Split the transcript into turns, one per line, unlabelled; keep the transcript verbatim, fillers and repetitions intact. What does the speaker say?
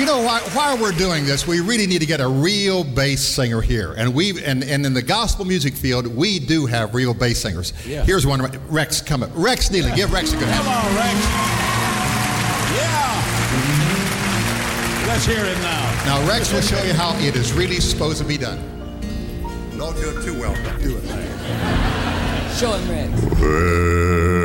You know, why, while we're doing this, we really need to get a real bass singer here. And we and, and in the gospel music field, we do have real bass singers.
Yeah.
Here's one. Rex, come up. Rex Neely. Yeah. Give Rex a good hand.
Come on, Rex. Yeah. Let's hear it now.
Now, Rex will show you how it is really supposed to be done.
Don't do it too well, but do it.
Show him, Rex.